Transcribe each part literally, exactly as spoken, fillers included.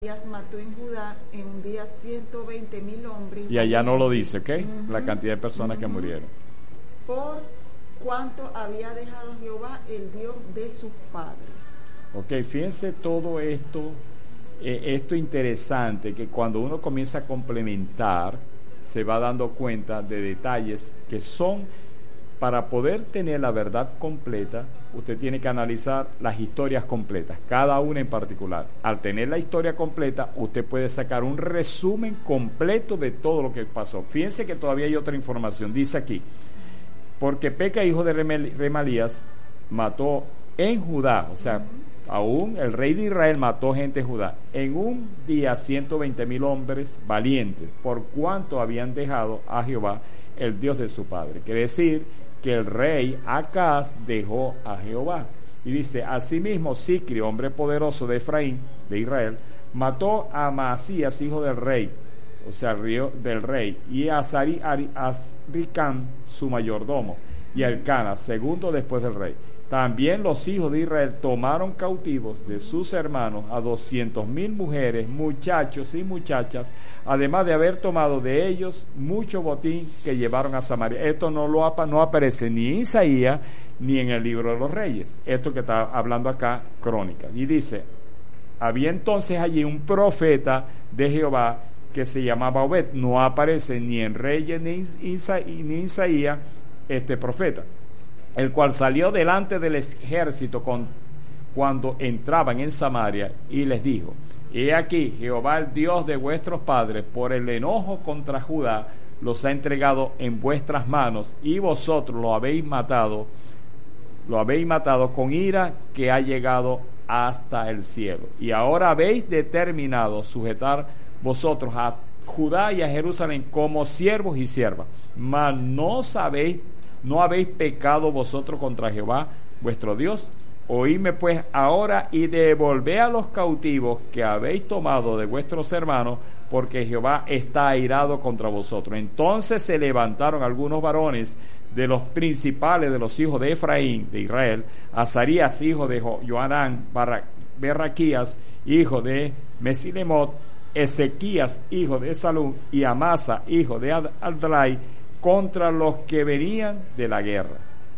mató en Judá en un día ciento veinte mil hombres. Y allá no lo dice, ¿ok? Uh-huh. La cantidad de personas uh-huh. que murieron. Por cuanto había dejado Jehová el Dios de sus padres. Ok, fíjense todo esto, eh, esto interesante, que cuando uno comienza a complementar, se va dando cuenta de detalles que son, para poder tener la verdad completa, usted tiene que analizar las historias completas, cada una en particular. Al tener la historia completa, usted puede sacar un resumen completo de todo lo que pasó. Fíjense que todavía hay otra información, dice aquí, porque Peca, hijo de Remalías, mató en Judá, o sea, aún el rey de Israel mató gente en Judá, en un día ciento veinte mil hombres valientes, por cuanto habían dejado a Jehová, el Dios de su padre. Quiere decir que el rey Acaz dejó a Jehová. Y dice, asimismo Sicri, hombre poderoso de Efraín, de Israel, mató a Maasías, hijo del rey, o sea, río del rey, y a Azricam, su mayordomo, y a Elcana, segundo después del rey. También los hijos de Israel tomaron cautivos de sus hermanos a doscientos mil mujeres, muchachos y muchachas, además de haber tomado de ellos mucho botín que llevaron a Samaria. Esto no, lo, no aparece ni en Isaías ni en el libro de los reyes. Esto que está hablando acá, Crónicas. Y dice, había entonces allí un profeta de Jehová que se llamaba Obed. No aparece ni en Reyes ni en Isaías este profeta, el cual salió delante del ejército con, cuando entraban en Samaria, y les dijo, he aquí, Jehová el Dios de vuestros padres, por el enojo contra Judá, los ha entregado en vuestras manos, y vosotros lo habéis matado, lo habéis matado con ira que ha llegado hasta el cielo. Y ahora habéis determinado sujetar vosotros a Judá y a Jerusalén como siervos y siervas, mas no sabéis ¿No habéis pecado vosotros contra Jehová, vuestro Dios? Oídme pues ahora y devolved a los cautivos que habéis tomado de vuestros hermanos, porque Jehová está airado contra vosotros. Entonces se levantaron algunos varones de los principales de los hijos de Efraín, de Israel, Azarías, hijo de Joanán, Berraquías, hijo de Mesilemot, Ezequías, hijo de Salum, y Amasa, hijo de Adlai, contra los que venían de la guerra.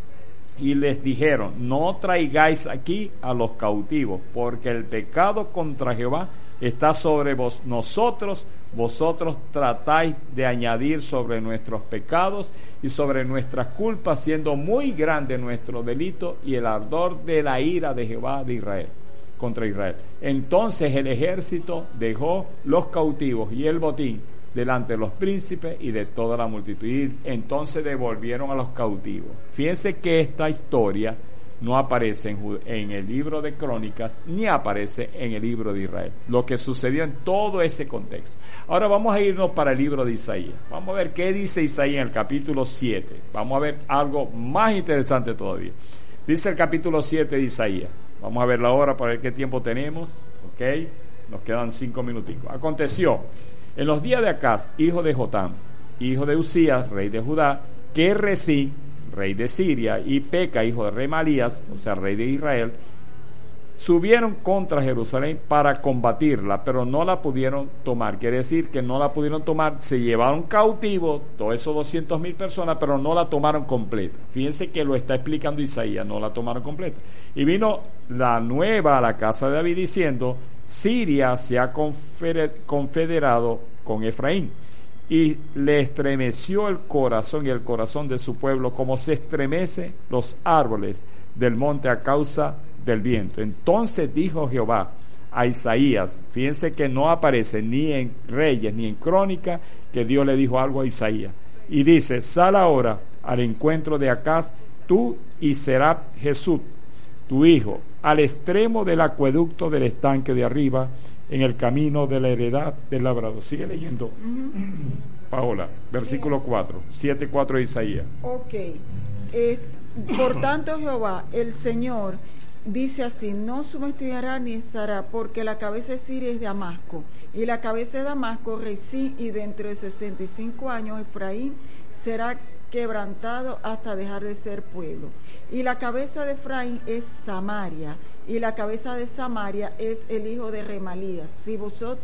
Y les dijeron, no traigáis aquí a los cautivos, porque el pecado contra Jehová está sobre vos, nosotros, vosotros tratáis de añadir sobre nuestros pecados y sobre nuestras culpas, siendo muy grande nuestro delito y el ardor de la ira de Jehová de Israel contra Israel. Entonces el ejército dejó los cautivos y el botín delante de los príncipes y de toda la multitud, y entonces devolvieron a los cautivos. Fíjense que esta historia no aparece en, en el libro de Crónicas, ni aparece en el libro de Israel, lo que sucedió en todo ese contexto. Ahora vamos a irnos para el libro de Isaías. Vamos a ver qué dice Isaías en el capítulo siete. Vamos a ver algo más interesante todavía. Dice el capítulo siete de Isaías. Vamos a verla ahora para ver qué tiempo tenemos. Ok, nos quedan cinco minuticos. Aconteció en los días de Acaz, hijo de Jotam, hijo de Usías, rey de Judá, que Resín, rey de Siria, y Peca, hijo de Remalías, o sea, rey de Israel, subieron contra Jerusalén para combatirla, pero no la pudieron tomar. Quiere decir que no la pudieron tomar, se llevaron cautivo todos esos doscientos mil personas, pero no la tomaron completa. Fíjense que lo está explicando Isaías, no la tomaron completa. Y vino la nueva a la casa de David diciendo, Siria se ha confederado con Efraín, y le estremeció el corazón y el corazón de su pueblo, como se estremece los árboles del monte a causa del viento. Entonces dijo Jehová a Isaías, fíjense que no aparece ni en Reyes ni en Crónica que Dios le dijo algo a Isaías, y dice, sal ahora al encuentro de Acaz, tú y Serap Jesús, tu hijo, al extremo del acueducto del estanque de arriba, en el camino de la heredad del labrador. Sigue leyendo, uh-huh. Paola, versículo sí. cuatro, siete, cuatro de Isaías. Ok, eh, por tanto Jehová, el Señor, dice así, no subestimará ni estará, porque la cabeza de Siria es de Damasco, y la cabeza de Damasco Resín, y dentro de sesenta y cinco años Efraín será quebrantado hasta dejar de ser pueblo. Y la cabeza de Efraín es Samaria, y la cabeza de Samaria es el hijo de Remalías. Si vosotros